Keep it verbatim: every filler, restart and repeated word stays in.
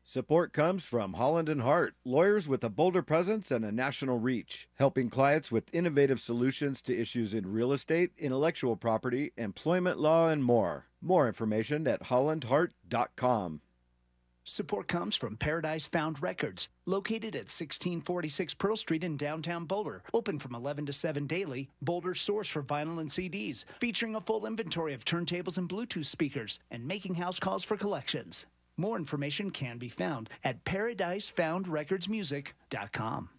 Support comes from Holland and Hart, lawyers with a bolder presence and a national reach, helping clients with innovative solutions to issues in real estate, intellectual property, employment law, and more. More information at holland hart dot com. Support comes from Paradise Found Records, located at sixteen forty-six Pearl Street in downtown Boulder. Open from eleven to seven daily. Boulder's source for vinyl and C Ds, featuring a full inventory of turntables and Bluetooth speakers, and making house calls for collections. More information can be found at paradise found records music dot com.